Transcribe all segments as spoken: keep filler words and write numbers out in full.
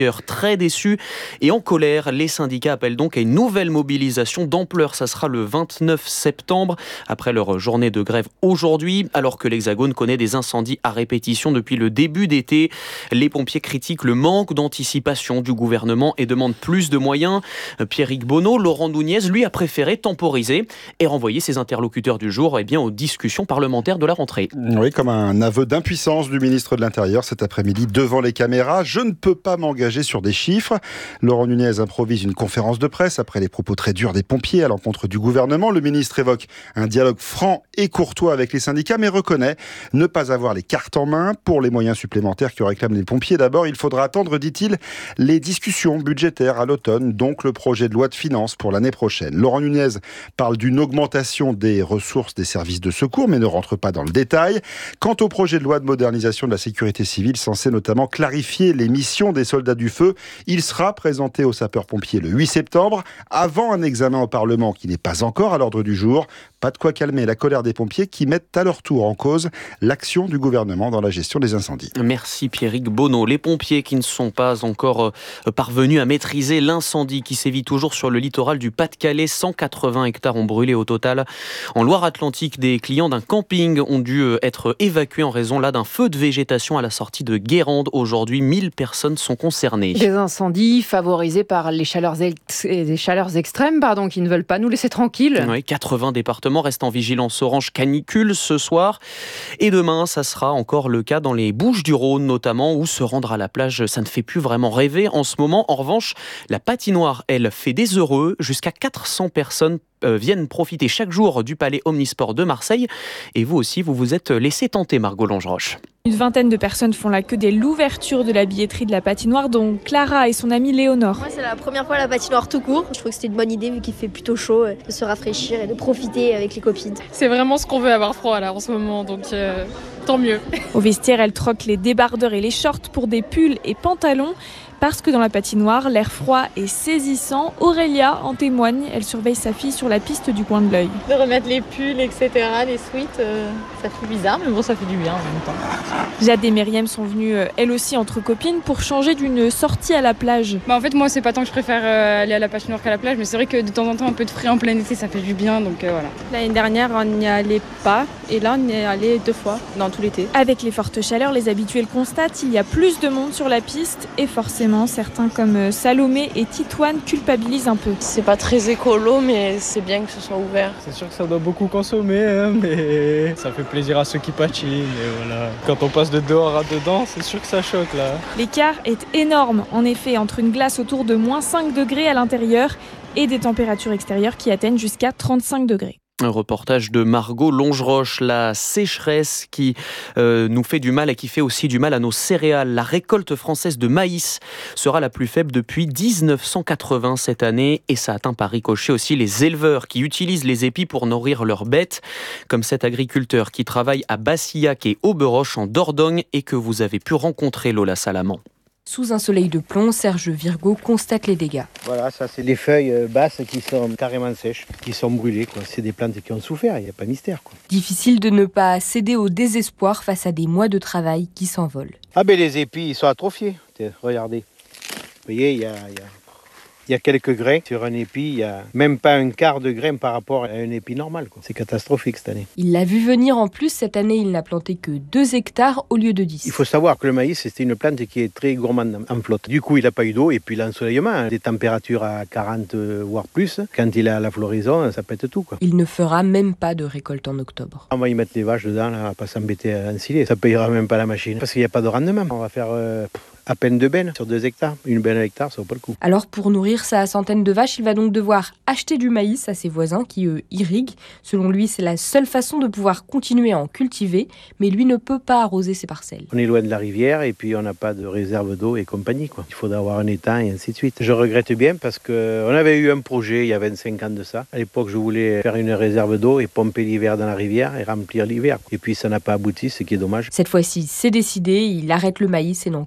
Très déçus et en colère, les syndicats appellent donc à une nouvelle mobilisation d'ampleur. Ça sera le vingt-neuf septembre, après leur journée de grève aujourd'hui, alors que l'Hexagone connaît des incendies à répétition depuis le début d'été. Les pompiers critiquent le manque d'anticipation du gouvernement et demandent plus de moyens. Pierrick Bonneau, Laurent Nunez, lui, a préféré temporiser et renvoyer ses interlocuteurs du jour eh bien, aux discussions parlementaires de la rentrée. Oui, comme un aveu d'impuissance du ministre de l'Intérieur cet après-midi devant les caméras. Je ne peux pas m'engager sur des chiffres. Laurent Nunez improvise une conférence de presse après les propos très durs des pompiers à l'encontre du gouvernement. Le ministre évoque un dialogue franc et courtois avec les syndicats, mais reconnaît ne pas avoir les cartes en main pour les moyens supplémentaires que réclament les pompiers. D'abord, il faudra attendre, dit-il, les discussions budgétaires à l'automne, donc le projet de loi de finances pour l'année prochaine. Laurent Nunez parle d'une augmentation des ressources des services de secours, mais ne rentre pas dans le détail. Quant au projet de loi de modernisation de la sécurité civile, censé notamment clarifier les missions des soldats du feu, il sera présenté aux sapeurs-pompiers le huit septembre, avant un examen au Parlement qui n'est pas encore à l'ordre du jour. Pas de quoi calmer la colère des pompiers qui mettent à leur tour en cause l'action du gouvernement dans la gestion des incendies. Merci Pierrick Bonneau. Les pompiers qui ne sont pas encore parvenus à maîtriser l'incendie qui sévit toujours sur le littoral du Pas-de-Calais. cent quatre-vingts hectares ont brûlé au total. En Loire-Atlantique, des clients d'un camping ont dû être évacués en raison là d'un feu de végétation à la sortie de Guérande. Aujourd'hui, mille personnes sont concernées. Des incendies favorisés par les chaleurs, ex- les chaleurs extrêmes pardon, qui ne veulent pas nous laisser tranquilles. Oui, quatre-vingts départements restent en vigilance orange canicule ce soir. Et demain, ça sera encore le cas dans les Bouches-du-Rhône notamment, où se rendre à la plage, ça ne fait plus vraiment rêver en ce moment. En revanche, la patinoire, elle, fait des heureux. Jusqu'à quatre cents personnes euh, viennent profiter chaque jour du Palais Omnisport de Marseille. Et vous aussi, vous vous êtes laissé tenter, Margot Langeroche. Une vingtaine de personnes font la queue dès l'ouverture de la billetterie de la patinoire, dont Clara et son amie Léonore. Moi, c'est la première fois à la patinoire tout court. Je trouve que c'était une bonne idée vu qu'il fait plutôt chaud, de se rafraîchir et de profiter avec les copines. C'est vraiment ce qu'on veut, avoir froid là en ce moment, donc euh, tant mieux. Au vestiaire, elle troque les débardeurs et les shorts pour des pulls et pantalons. Parce que dans la patinoire, l'air froid est saisissant. Aurélia en témoigne, elle surveille sa fille sur la piste du coin de l'œil. De remettre les pulls, et cetera, les sweats, euh, ça fait bizarre, mais bon, ça fait du bien en même temps. Jade et Myriam sont venues, euh, elles aussi, entre copines, pour changer d'une sortie à la plage. Bah en fait, moi, c'est pas tant que je préfère euh, aller à la patinoire qu'à la plage, mais c'est vrai que de temps en temps, un peu de frais en plein été, ça fait du bien, donc euh, voilà. L'année dernière, on n'y allait pas, et là, on y est allé deux fois, dans tout l'été. Avec les fortes chaleurs, les habitués le constatent, il y a plus de monde sur la piste, et forcément, certains comme Salomé et Titoine culpabilisent un peu. C'est pas très écolo, mais c'est bien que ce soit ouvert. C'est sûr que ça doit beaucoup consommer, hein, mais ça fait plaisir à ceux qui patinent. Et voilà. Quand on passe de dehors à dedans, c'est sûr que ça choque là. L'écart est énorme, en effet, entre une glace autour de moins cinq degrés à l'intérieur et des températures extérieures qui atteignent jusqu'à trente-cinq degrés. Un reportage de Margot Longeroche, la sécheresse qui euh, nous fait du mal et qui fait aussi du mal à nos céréales. La récolte française de maïs sera la plus faible depuis dix-neuf cent quatre-vingts cette année et ça atteint par ricochet aussi les éleveurs qui utilisent les épis pour nourrir leurs bêtes, comme cet agriculteur qui travaille à Bassillac et Auberoche en Dordogne et que vous avez pu rencontrer, Lola Salamand. Sous un soleil de plomb, Serge Virgo constate les dégâts. Voilà, ça c'est des feuilles basses qui sont carrément sèches, qui sont brûlées, quoi. C'est des plantes qui ont souffert, il n'y a pas de mystère, quoi. Difficile de ne pas céder au désespoir face à des mois de travail qui s'envolent. Ah ben les épis, ils sont atrophiés, regardez. Vous voyez, il y a... Y a... Il y a quelques grains sur un épi, il n'y a même pas un quart de grain par rapport à un épi normal, quoi. C'est catastrophique cette année. Il l'a vu venir en plus, cette année il n'a planté que deux hectares au lieu de dix. Il faut savoir que le maïs c'est une plante qui est très gourmande en flotte. Du coup il n'a pas eu d'eau et puis l'ensoleillement, hein, des températures à quarante voire plus, quand il est à la floraison ça pète tout, quoi. Il ne fera même pas de récolte en octobre. On va y mettre les vaches dedans, là, on va pas s'embêter à ensiler, ça payera même pas la machine parce qu'il n'y a pas de rendement. On va faire... Euh, à peine deux bennes sur deux hectares. Une benne à hectare, ça vaut pas le coup. Alors pour nourrir sa centaine de vaches, il va donc devoir acheter du maïs à ses voisins qui, eux, irriguent. Selon lui, c'est la seule façon de pouvoir continuer à en cultiver, mais lui ne peut pas arroser ses parcelles. On est loin de la rivière et puis on n'a pas de réserve d'eau et compagnie, quoi. Il faudra avoir un étang et ainsi de suite. Je regrette bien parce qu'on avait eu un projet il y a vingt-cinq ans de ça. À l'époque, je voulais faire une réserve d'eau et pomper l'hiver dans la rivière et remplir l'hiver. Et puis ça n'a pas abouti, ce qui est dommage. Cette fois-ci, c'est décidé, il arrête le maïs et n'en cultivera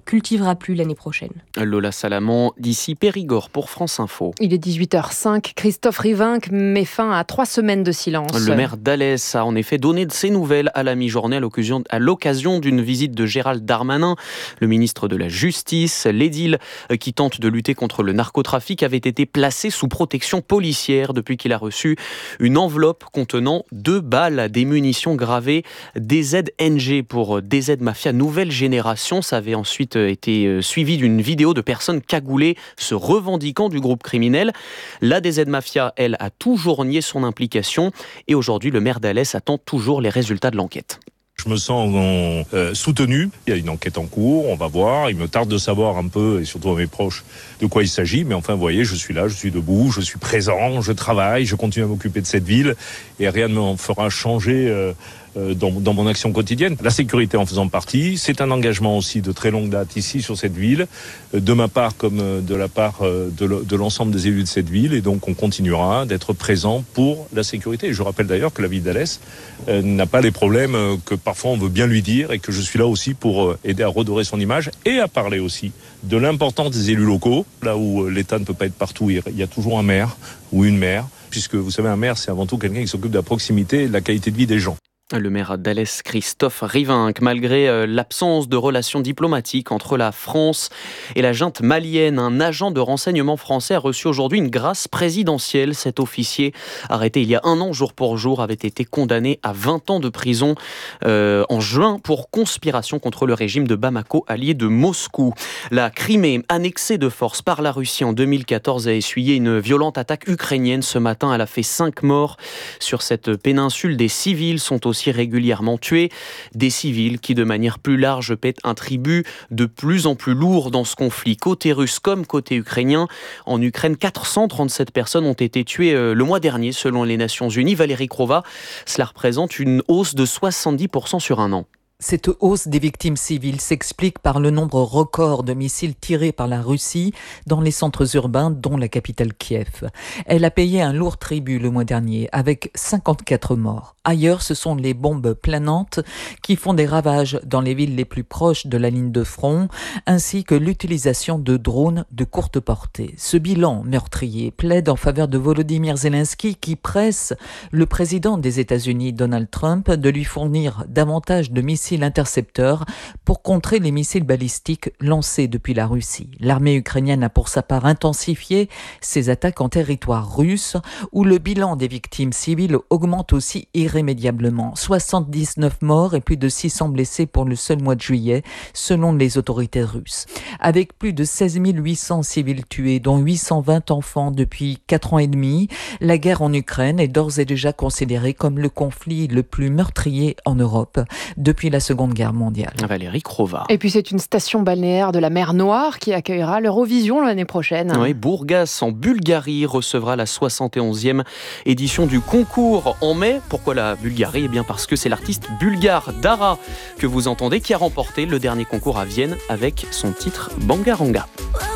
n'arrivera plus l'année prochaine. Lola Salamand, d'ici Périgord pour France Info. Il est dix-huit heures cinq. Christophe Rivinc met fin à trois semaines de silence. Le maire d'Alès a en effet donné de ses nouvelles à la mi-journée à l'occasion, à l'occasion d'une visite de Gérald Darmanin. Le ministre de la Justice, l'édile qui tente de lutter contre le narcotrafic, avait été placé sous protection policière depuis qu'il a reçu une enveloppe contenant deux balles, des munitions gravées D Z N G pour D Z Mafia Nouvelle Génération. Ça avait ensuite été suivi d'une vidéo de personnes cagoulées se revendiquant du groupe criminel. La D Z Mafia, elle, a toujours nié son implication et aujourd'hui le maire d'Alès attend toujours les résultats de l'enquête. Je me sens euh, soutenu. Il y a une enquête en cours, on va voir. Il me tarde de savoir un peu, et surtout à mes proches, de quoi il s'agit. Mais enfin, vous voyez, je suis là, je suis debout, je suis présent, je travaille, je continue à m'occuper de cette ville. Et rien ne me fera changer euh, dans, dans mon action quotidienne. La sécurité en faisant partie, c'est un engagement aussi de très longue date ici sur cette ville, de ma part comme de la part de l'ensemble des élus de cette ville. Et donc, on continuera d'être présent pour la sécurité. Et je rappelle d'ailleurs que la ville d'Alès euh, n'a pas les problèmes que parfois on veut bien lui dire et que je suis là aussi pour aider à redorer son image et à parler aussi de l'importance des élus locaux. Là où l'État ne peut pas être partout, il y a toujours un maire ou une maire, puisque vous savez, un maire, c'est avant tout quelqu'un qui s'occupe de la proximité et de la qualité de vie des gens. Le maire d'Alès, Christophe Rivinc, malgré l'absence de relations diplomatiques entre la France et la junte malienne, un agent de renseignement français a reçu aujourd'hui une grâce présidentielle. Cet officier, arrêté il y a un an jour pour jour, avait été condamné à vingt ans de prison euh, en juin pour conspiration contre le régime de Bamako, allié de Moscou. La Crimée, annexée de force par la Russie en deux mille quatorze, a essuyé une violente attaque ukrainienne ce matin. Elle a fait cinq morts. Sur cette péninsule, des civils sont aussi aussi régulièrement tués, des civils qui de manière plus large paient un tribut de plus en plus lourd dans ce conflit. Côté russe comme côté ukrainien, en Ukraine, quatre cent trente-sept personnes ont été tuées le mois dernier selon les Nations Unies. Valérie Krova, cela représente une hausse de soixante-dix pour cent sur un an. Cette hausse des victimes civiles s'explique par le nombre record de missiles tirés par la Russie dans les centres urbains, dont la capitale Kiev. Elle a payé un lourd tribut le mois dernier, avec cinquante-quatre morts. Ailleurs, ce sont les bombes planantes qui font des ravages dans les villes les plus proches de la ligne de front, ainsi que l'utilisation de drones de courte portée. Ce bilan meurtrier plaide en faveur de Volodymyr Zelensky, qui presse le président des États-Unis, Donald Trump, de lui fournir davantage de missiles intercepteurs pour contrer les missiles balistiques lancés depuis la Russie. L'armée ukrainienne a pour sa part intensifié ses attaques en territoire russe, où le bilan des victimes civiles augmente aussi irrémédiablement. soixante-dix-neuf morts et plus de six cents blessés pour le seul mois de juillet, selon les autorités russes. Avec plus de seize mille huit cents civils tués, dont huit cent vingt enfants depuis quatre ans et demi, la guerre en Ukraine est d'ores et déjà considérée comme le conflit le plus meurtrier en Europe depuis la Seconde Guerre mondiale. Valérie Krova. Et puis c'est une station balnéaire de la mer Noire qui accueillera l'Eurovision l'année prochaine. Oui, Bourgas en Bulgarie recevra la soixante et onzième édition du concours en mai. Pourquoi la Bulgarie ? Eh bien parce que c'est l'artiste bulgare Dara que vous entendez qui a remporté le dernier concours à Vienne avec son titre Bangaranga.